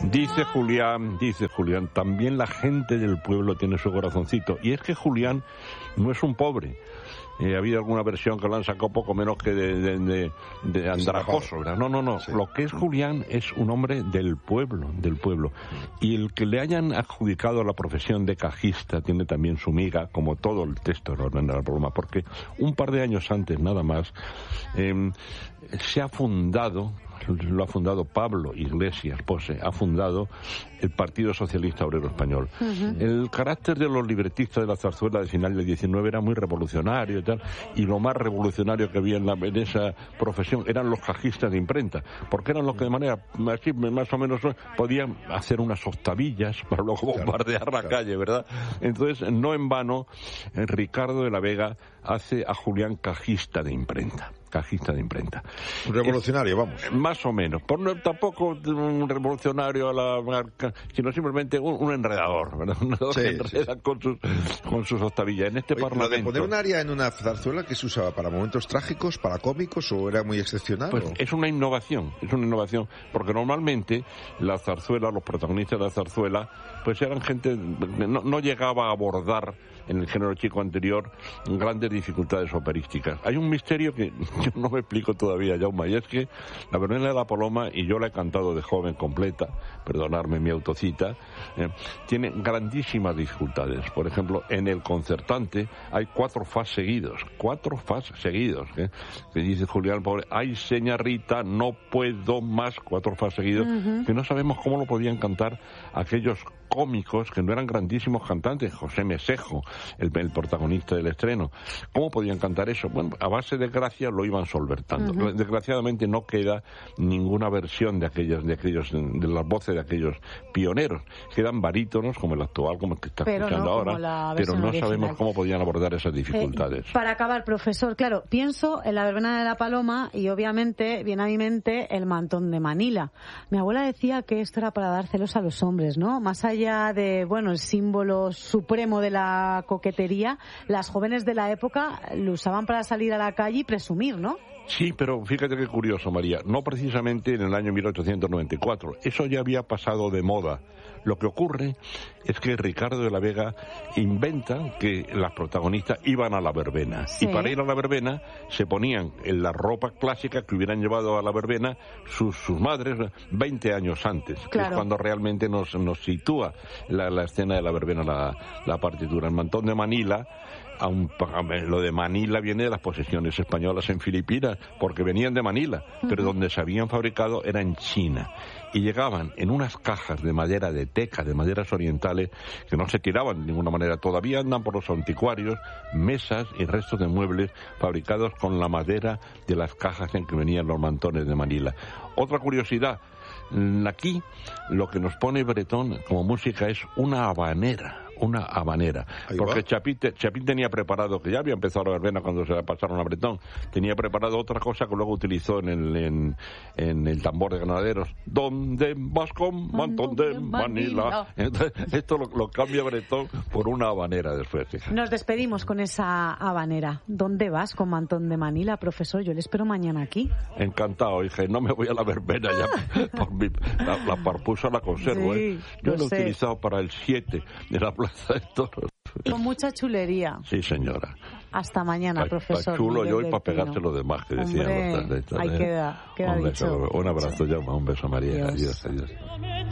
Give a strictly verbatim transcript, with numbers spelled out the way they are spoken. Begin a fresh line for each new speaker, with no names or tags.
Dice Julián, dice Julián, también la gente del pueblo tiene su corazoncito. Y es que Julián no es un pobre. Eh, ha habido alguna versión que lo han sacado poco menos que de, de, de, de andrajoso, ¿verdad? No, no, no. Sí. Lo que es Julián es un hombre del pueblo, del pueblo. Y el que le hayan adjudicado la profesión de cajista tiene también su miga, como todo el texto de la Paloma, porque un par de años antes, nada más, eh, se ha fundado, lo ha fundado Pablo Iglesias Pose, ha fundado el Partido Socialista Obrero Español. Uh-huh. El carácter de los libretistas de la zarzuela de final del diecinueve era muy revolucionario y tal, y lo más revolucionario que había en, la, en esa profesión eran los cajistas de imprenta, porque eran los que de manera así, más o menos podían hacer unas octavillas para luego bombardear claro, la claro. calle, ¿verdad? Entonces, no en vano, Ricardo de la Vega hace a Julián cajista de imprenta. Cajista de imprenta.
Un revolucionario,
es,
vamos.
Más o menos. Por no, tampoco un revolucionario a la marca, sino simplemente un, un enredador, ¿verdad? Un enredador sí, que enreda sí. con sus con sus octavillas. En este Oye, parlamento.
¿Lo de poner un aria en una zarzuela que se usaba para momentos trágicos, para cómicos, o era muy excepcional?
Pues
¿o?
es una innovación, es una innovación, porque normalmente la zarzuela, los protagonistas de la zarzuela, pues eran gente, no, no llegaba a abordar en el género chico anterior grandes dificultades operísticas. Hay un misterio que yo no me explico todavía, Jaume, y es que la verbena de la Paloma, y yo la he cantado de joven completa, perdonadme mi autocita, eh, tiene grandísimas dificultades. Por ejemplo, en el concertante hay cuatro fas seguidos, cuatro fas seguidos, ¿eh? que dice Julián Pobre, ay señorita, no puedo más, cuatro fas seguidos, uh-huh. que no sabemos cómo lo podían cantar aquellos cómicos que no eran grandísimos cantantes, José Mesejo, el, el protagonista del estreno. ¿Cómo podían cantar eso? Bueno, a base de gracia lo iban solventando. Uh-huh. Desgraciadamente no queda ninguna versión de aquellos, de aquellos, de las voces de aquellos pioneros. Quedan barítonos como el actual, como el que está pero escuchando no ahora, pero no original. Sabemos cómo podían abordar esas dificultades.
Eh, para acabar, profesor, claro, pienso en la verbena de la Paloma y obviamente viene a mi mente el mantón de Manila. Mi abuela decía que esto era para dar celos a los hombres, ¿no? Más allá de, bueno, el símbolo supremo de la coquetería, las jóvenes de la época lo usaban para salir a la calle y presumir, ¿no?
Sí, pero fíjate qué curioso, María. No precisamente en el año mil ochocientos noventa y cuatro. Eso ya había pasado de moda. Lo que ocurre es que Ricardo de la Vega inventa que las protagonistas iban a la verbena. Sí. Y para ir a la verbena se ponían en la ropa clásica que hubieran llevado a la verbena sus, sus madres veinte años antes. Claro. Que es cuando realmente nos, nos sitúa la, la escena de la verbena, la, la partitura. El mantón de Manila... Un, lo de Manila viene de las posesiones españolas en Filipinas, porque venían de Manila, uh-huh. pero donde se habían fabricado era en China. Y llegaban en unas cajas de madera de teca, de maderas orientales, que no se tiraban de ninguna manera. Todavía andan por los anticuarios mesas y restos de muebles fabricados con la madera de las cajas en que venían los mantones de Manila. Otra curiosidad, aquí lo que nos pone Bretón como música es una habanera. Una habanera, ahí porque Chapín, Chapín tenía preparado, que ya había empezado la verbena cuando se la pasaron a Bretón, tenía preparado otra cosa que luego utilizó en el, en, en el tambor de Granaderos. ¿Dónde vas con mantón de Manila? Entonces, esto lo, lo cambia Bretón por una habanera después. Fíjate.
Nos despedimos con esa habanera. ¿Dónde vas con mantón de Manila, profesor? Yo le espero mañana aquí.
Encantado, hija, no me voy a la verbena ya, por mi, la, la parpusa la conservo, sí, ¿eh? Yo lo he utilizado para el siete de la Plaza de Toros.
Con mucha chulería.
Sí, señora.
Hasta mañana,
pa,
profesor.
Pa chulo yo y para pegarse lo demás que decían.
Ahí queda, queda
un
dicho.
Beso, un abrazo, Jaume, un beso, María. Adiós, adiós. adiós.